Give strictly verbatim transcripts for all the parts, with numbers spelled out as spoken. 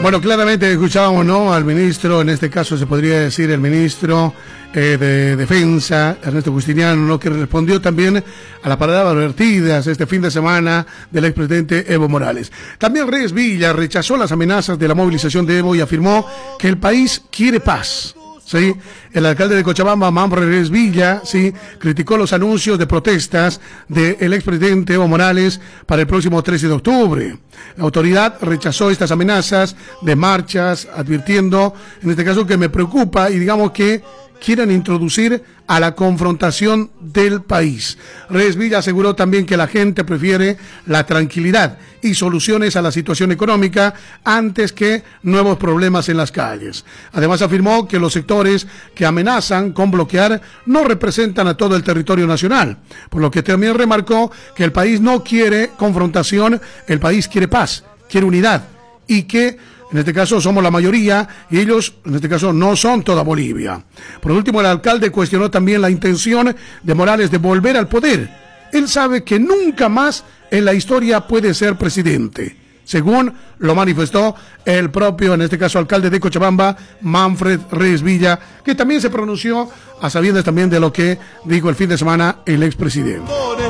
Bueno, claramente escuchábamos, ¿no?, al ministro, en este caso se podría decir el ministro eh, de Defensa, Ernesto Justiniano, ¿no?, que respondió también a las palabras vertidas este fin de semana del expresidente Evo Morales. También Reyes Villa rechazó las amenazas de la movilización de Evo y afirmó que el país quiere paz. Sí, el alcalde de Cochabamba, Manfred Reyes Villa, sí, criticó los anuncios de protestas del expresidente Evo Morales para el próximo trece de octubre. La autoridad rechazó estas amenazas de marchas, advirtiendo, en este caso, que me preocupa y digamos que quieran introducir a la confrontación del país. Reyes Villa aseguró también que la gente prefiere la tranquilidad y soluciones a la situación económica antes que nuevos problemas en las calles. Además afirmó que los sectores que amenazan con bloquear no representan a todo el territorio nacional, por lo que también remarcó que el país no quiere confrontación, el país quiere paz, quiere unidad y que en este caso somos la mayoría y ellos, en este caso, no son toda Bolivia. Por último, el alcalde cuestionó también la intención de Morales de volver al poder. Él sabe que nunca más en la historia puede ser presidente, según lo manifestó el propio, en este caso, alcalde de Cochabamba, Manfred Reyes Villa, que también se pronunció a sabiendas también de lo que dijo el fin de semana el expresidente.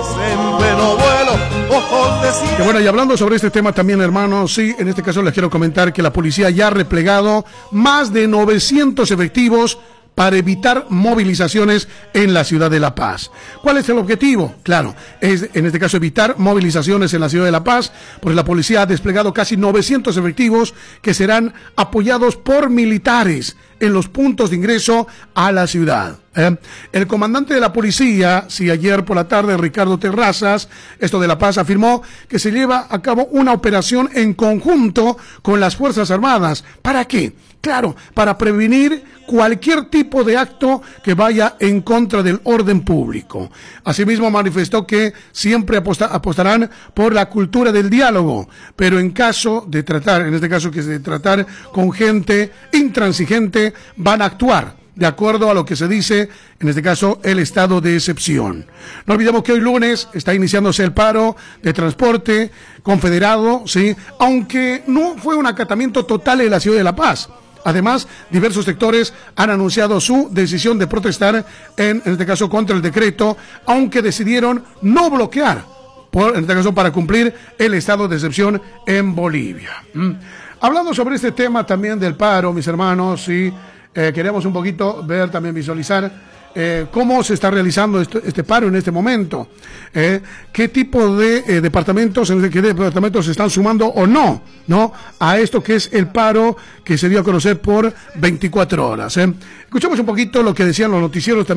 Y bueno, y hablando sobre este tema también, hermanos, sí, en este caso les quiero comentar que la policía ya ha replegado más de novecientos efectivos para evitar movilizaciones en la ciudad de La Paz. ¿Cuál es el objetivo? Claro, es en este caso evitar movilizaciones en la ciudad de La Paz, porque la policía ha desplegado casi novecientos efectivos que serán apoyados por militares en los puntos de ingreso a la ciudad. ¿Eh? El comandante de la policía, sí, ayer por la tarde, Ricardo Terrazas, esto de La Paz, afirmó que se lleva a cabo una operación en conjunto con las Fuerzas Armadas. ¿Para qué? Claro, para prevenir cualquier tipo de acto que vaya en contra del orden público. Asimismo manifestó que siempre aposta, apostarán por la cultura del diálogo, pero en caso de tratar, en este caso que es de tratar con gente intransigente, van a actuar de acuerdo a lo que se dice, en este caso, el estado de excepción. No olvidemos que hoy lunes está iniciándose el paro de transporte confederado, sí, aunque no fue un acatamiento total en la ciudad de La Paz. Además, diversos sectores han anunciado su decisión de protestar, en, en este caso, contra el decreto, aunque decidieron no bloquear, por, en este caso, para cumplir el estado de excepción en Bolivia. ¿Mm? Hablando sobre este tema también del paro, mis hermanos, sí, eh, queremos un poquito ver, también visualizar Eh, cómo se está realizando este, este paro en este momento, eh, qué tipo de eh, departamentos, en qué departamentos se están sumando o no, no, a esto que es el paro que se dio a conocer por veinticuatro horas. Eh. Escuchamos un poquito lo que decían los noticieros también.